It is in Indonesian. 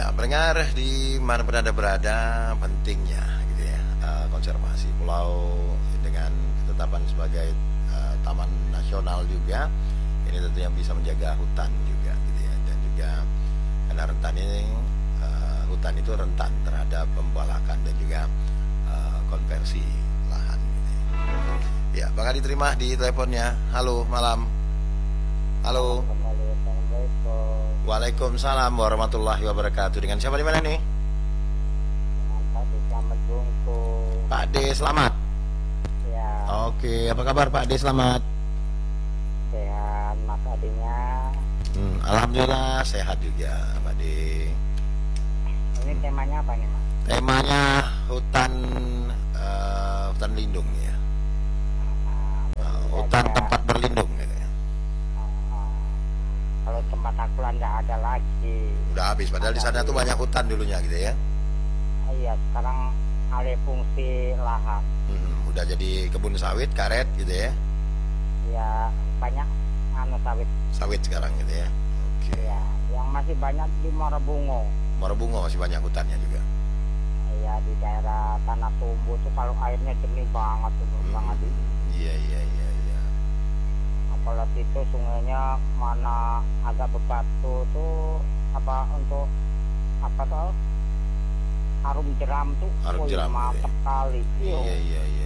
Ya, pendengar di mana pun Anda berada, pentingnya gitu ya, konservasi pulau dengan ketetapan sebagai taman nasional juga. Ini tentunya bisa menjaga hutan juga gitu ya, dan juga karena rentan ini hutan itu rentan terhadap pembalakan dan juga konversi lahan gitu ya. Ya, Bang Adi terima di teleponnya. Halo, malam. Halo. Waalaikumsalam warahmatullahi wabarakatuh. Dengan siapa di mana nih? Dengan Pak D Selamat Bungkus. Pak D Selamat. Ya, Oke, apa kabar Pak D Selamat? sehat Mas Adinya. Alhamdulillah sehat juga Pak D. Ini temanya apa nih Mas? Temanya hutan hutan lindung ya. Hutan Kira-kira, tempat berlindung gitu ya. kalau tempat aku lah nggak ada lagi. Udah habis padahal di sana tuh banyak hutan dulunya gitu ya. Iya, sekarang alih fungsi lahan. Udah jadi kebun sawit, karet gitu ya. Ya, banyak sawit. Sawit sekarang gitu ya. Oke. Ya, yang masih banyak di Morobungo. Morobungo masih banyak hutannya juga. Ya, di daerah Tanah Tumbuh tuh kalau airnya jernih banget tuh Bang Adi. Iya. Apalagi itu sungainya mana agak berbatu tuh apa untuk apa tuh harum jeram tuh Harum jeram gitu mantep ya. kali. Iya.